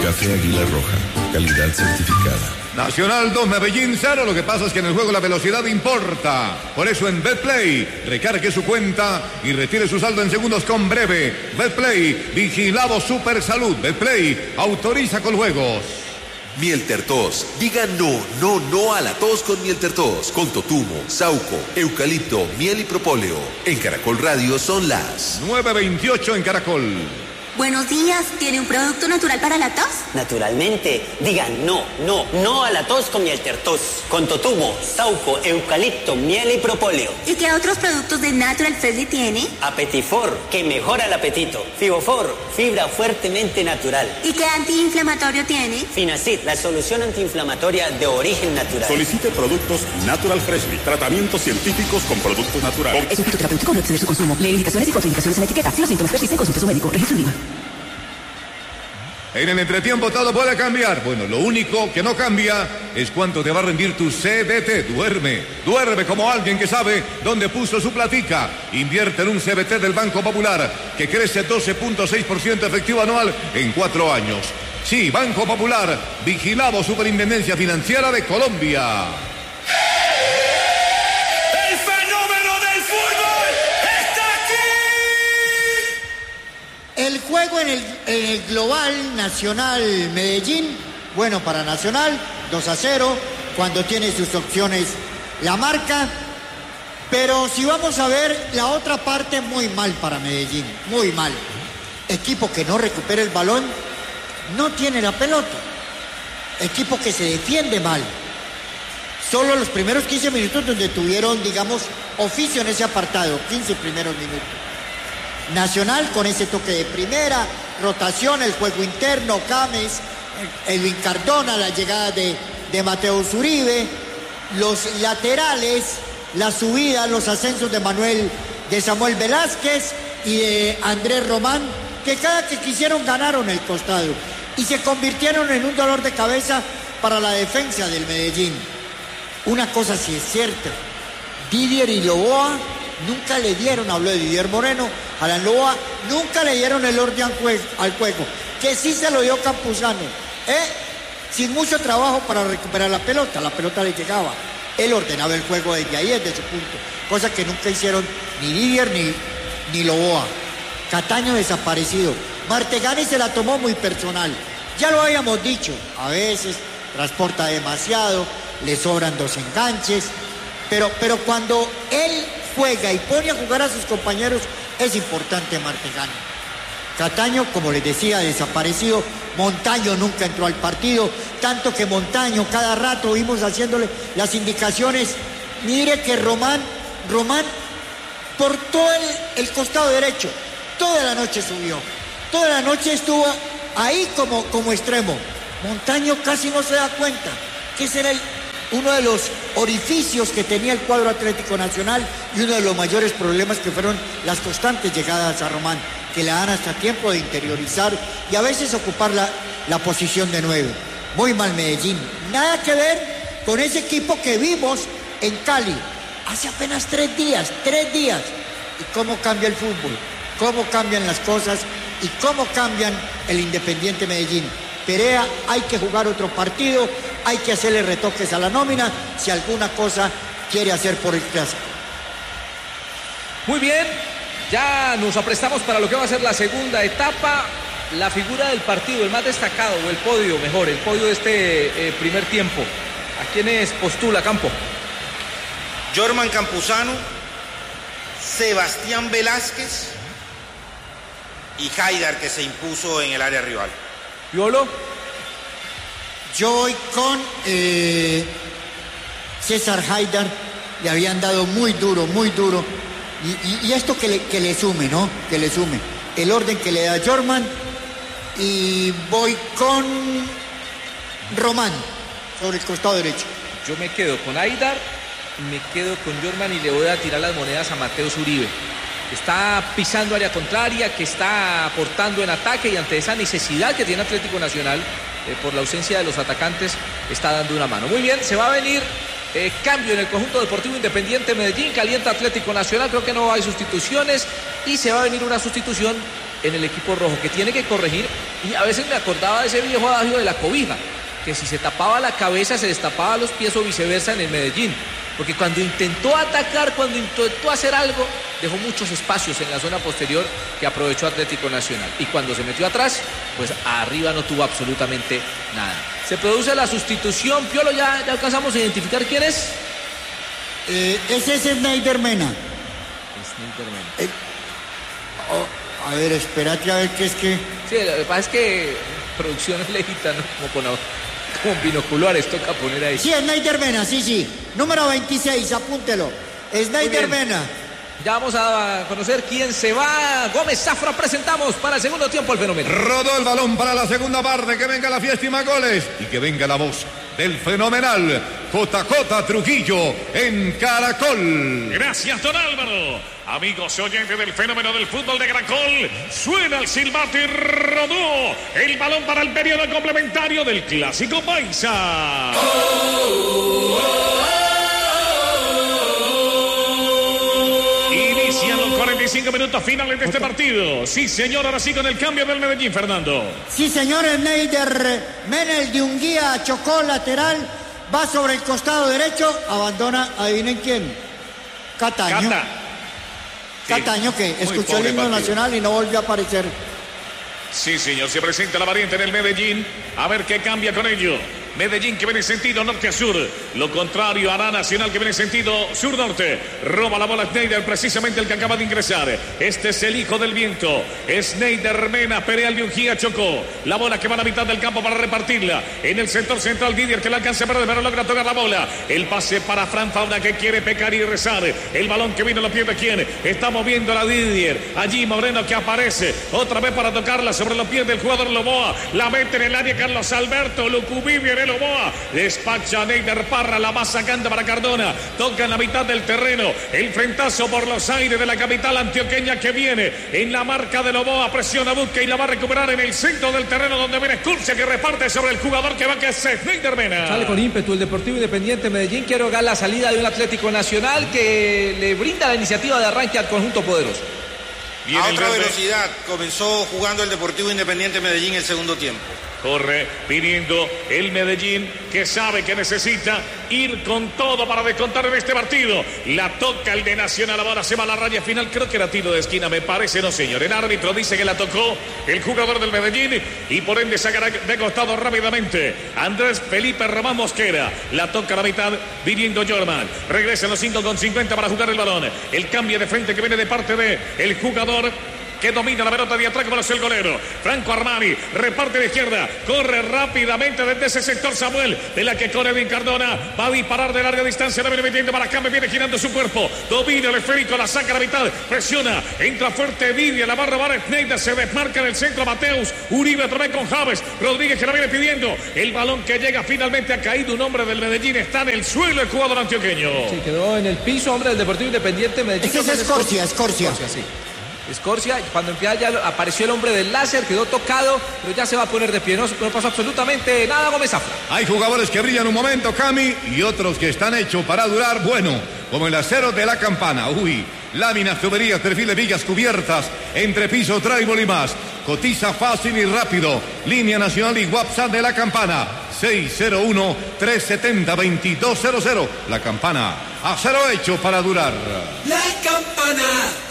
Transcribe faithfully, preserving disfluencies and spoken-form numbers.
Café Águila Roja, calidad certificada. Nacional dos, Medellín cero. Lo que pasa es que en el juego la velocidad importa. Por eso en Betplay, recargue su cuenta y retire su saldo en segundos con breve. Betplay, vigilado Super Salud. Betplay, autoriza con juegos. Mieltertos. Diga no, no, no a la tos con Mieltertos. Con totumo, sauco, eucalipto, miel y propóleo. En Caracol Radio son las nueve veintiocho en Caracol. Buenos días, ¿tiene un producto natural para la tos? Naturalmente. Digan no, no, no a la tos con Mieltertos. Con totumo, sauco, eucalipto, miel y propóleo. ¿Y qué otros productos de Natural Freshly tiene? Apetifor, que mejora el apetito. Fibofor, fibra fuertemente natural. ¿Y qué antiinflamatorio tiene? Finacid, la solución antiinflamatoria de origen natural. Solicite productos Natural Freshly. Tratamientos científicos con productos naturales. Es un fitoterapéutico, no exceder su consumo. Lee indicaciones y contraindicaciones en la etiqueta. Si los síntomas persisten, consulte a su médico. Registro en IVA. En el entretiempo todo puede cambiar. Bueno, lo único que no cambia es cuánto te va a rendir tu C B T. Duerme, duerme como alguien que sabe dónde puso su platica. Invierte en un C B T del Banco Popular que crece doce punto seis por ciento efectivo anual en cuatro años. Sí, Banco Popular, vigilado Superintendencia Financiera de Colombia. El juego en el, en el global Nacional Medellín, bueno para Nacional, dos a cero, cuando tiene sus opciones la marca, pero si vamos a ver la otra parte, muy mal para Medellín, muy mal. Equipo que no recupera el balón, no tiene la pelota. Equipo que se defiende mal. Solo los primeros quince minutos donde tuvieron, digamos, oficio en ese apartado, quince primeros minutos. Nacional con ese toque de primera, rotación, el juego interno, Cames, Elvin Cardona, la llegada de, de Mateo Zuribe, los laterales, la subida, los ascensos de Manuel, de Samuel Velázquez y de Andrés Román, que cada que quisieron ganaron el costado y se convirtieron en un dolor de cabeza para la defensa del Medellín. Una cosa sí es cierta, Didier y Loboa nunca le dieron, habló de Didier Moreno, Alan Loboa, nunca le dieron el orden al juego, que sí se lo dio Campuzano, ¿eh? Sin mucho trabajo para recuperar la pelota, la pelota le llegaba, él ordenaba el juego desde ahí, desde su punto, cosa que nunca hicieron ni Didier ni, ni Loboa. Cataño desaparecido, Martegani se la tomó muy personal, ya lo habíamos dicho, a veces transporta demasiado, le sobran dos enganches, pero, pero cuando él juega y pone a jugar a sus compañeros, es importante Martegani. Cataño, como les decía, desaparecido. Montaño nunca entró al partido, tanto que Montaño cada rato vimos haciéndole las indicaciones. Mire que Román, Román, por todo el, el costado derecho, toda la noche subió, toda la noche estuvo ahí como, como extremo. Montaño casi no se da cuenta que ese era el, uno de los orificios que tenía el cuadro Atlético Nacional y uno de los mayores problemas que fueron las constantes llegadas a Román, que le dan hasta tiempo de interiorizar y a veces ocupar la, la posición de nueve. Muy mal Medellín, nada que ver con ese equipo que vimos en Cali hace apenas tres días, tres días. Y cómo cambia el fútbol, cómo cambian las cosas y cómo cambian el Independiente Medellín. Perea, hay que jugar otro partido, hay que hacerle retoques a la nómina si alguna cosa quiere hacer por el clásico. Muy bien, ya nos aprestamos para lo que va a ser la segunda etapa. La figura del partido, el más destacado, o el podio, mejor, el podio de este eh, primer tiempo. ¿A quiénes postula, Campo? Jorman Campuzano, Sebastián Velázquez y Haidar, que se impuso en el área rival. ¿Piolo? Yo voy con eh, César Haidar, le habían dado muy duro, muy duro. Y, y, y esto que le, que le sume, ¿no? Que le sume. El orden que le da Jorman. Y voy con Román, sobre el costado derecho. Yo me quedo con Haidar, me quedo con Jorman y le voy a tirar las monedas a Mateo Zuribe. Que está pisando área contraria, que está aportando en ataque y ante esa necesidad que tiene Atlético Nacional eh, por la ausencia de los atacantes, está dando una mano. Muy bien, se va a venir eh, cambio en el conjunto deportivo Independiente Medellín, calienta Atlético Nacional, creo que no hay sustituciones y se va a venir una sustitución en el equipo rojo que tiene que corregir Y a veces me acordaba de ese viejo adagio de la cobija, que si se tapaba la cabeza se destapaba los pies o viceversa en el Medellín. Porque cuando intentó atacar, cuando intentó hacer algo, dejó muchos espacios en la zona posterior que aprovechó Atlético Nacional. Y cuando se metió atrás, pues arriba no tuvo absolutamente nada. Se produce la sustitución. Piolo, ¿ya, ya alcanzamos a identificar quién es? Eh, ese es Snyder Mena. Snyder Mena. Eh, oh, a ver, espérate a ver qué es que... Sí, lo que pasa es que producción es lejita, ¿no? Como con, con binoculares toca poner ahí. Sí, Snyder Mena, sí, sí. Número veintiséis, apúntelo. Snyder Mena. Ya vamos a conocer quién se va. Gómez Zafra, presentamos para el segundo tiempo el fenómeno. Rodó el balón para la segunda parte. Que venga la fiesta y más goles. Y que venga la voz del fenomenal J J Trujillo en Caracol. Gracias, don Álvaro. Amigos y oyentes del fenómeno del fútbol de Caracol, suena el silbato y rodó el balón para el periodo complementario del Clásico Paisa. Oh, oh, oh. Inician los cuarenta y cinco minutos finales de este partido. Sí, señor, ahora sí con el cambio del Medellín, Fernando. Sí, señor, Snyder Mena, el de Unguía, chocó lateral, va sobre el costado derecho, abandona, adivinen quién, Cataño. Cata. Sí. Cataño, que escuchó el himno nacional y no volvió a aparecer. Sí, señor, se presenta la variante en el Medellín. A ver qué cambia con ello. Medellín que viene en sentido norte a sur. Lo contrario hará Nacional que viene en sentido sur-norte. Roba la bola Snyder, precisamente el que acaba de ingresar. Este es el hijo del viento. Snyder Mena, Pereal de Ungía, chocó. La bola que va a la mitad del campo para repartirla. En el sector central, Didier que la alcanza a perder, pero logra tocar la bola. El pase para Fran Fauna que quiere pecar y rezar. El balón que viene lo pierde quién. Está moviendo la Didier. Allí Moreno que aparece. Otra vez para tocarla sobre los pies del jugador Loboa. La mete en el área Carlos Alberto. Lucubí viene Loboa, despacha a Neider Parra, la va sacando para Cardona, toca en la mitad del terreno, el frentazo por los aires de la capital antioqueña que viene en la marca de Loboa, presiona, busca y la va a recuperar en el centro del terreno donde viene Escurcia que reparte sobre el jugador que va que es Neider Mena. Sale con ímpetu el Deportivo Independiente Medellín, quiere hogar la salida de un Atlético Nacional que le brinda la iniciativa de arranque al conjunto poderoso. Viene a otra velocidad, comenzó jugando el Deportivo Independiente Medellín el segundo tiempo. Corre pidiendo el Medellín que sabe que necesita ir con todo para descontar en este partido. La toca el de Nacional, ahora se va a la raya final. Creo que era tiro de esquina, me parece, no señor. El árbitro dice que la tocó el jugador del Medellín y por ende sacará de costado rápidamente Andrés Felipe Román Mosquera. La toca a la mitad viniendo Jorman. Regresa en los cinco con cincuenta para jugar el balón. El cambio de frente que viene de parte de el jugador que domina la pelota de atrás como lo hace el golero. Franco Armani reparte de izquierda, corre rápidamente desde ese sector Samuel, de la que corre Edwin Cardona, va a disparar de larga distancia, la viene metiendo para acá, me viene girando su cuerpo, domina el esférico, la saca a la mitad, presiona, entra fuerte Didier, la va a robar Snyder, se desmarca en el centro Mateus, Uribe otra vez con Javes, Rodríguez que la viene pidiendo, el balón que llega finalmente ha caído, un hombre del Medellín, está en el suelo el jugador antioqueño. Sí, quedó en el piso, hombre del Deportivo Independiente Medellín. Ese es Escorcia, Escorcia. Escorcia, sí. Escorcia, cuando empieza ya apareció el hombre del láser, quedó tocado, pero ya se va a poner de pie, no, no pasó absolutamente nada. Gómez Zafra. Hay jugadores que brillan un momento, Cami, y otros que están hechos para durar, bueno, como el acero de la Campana. Uy, láminas, tuberías, perfiles, vigas cubiertas, entrepiso, trébol y más. Cotiza fácil y rápido. Línea nacional y WhatsApp de la Campana. seis cero uno, tres siete cero, dos dos cero cero. La Campana, acero hecho para durar. La Campana.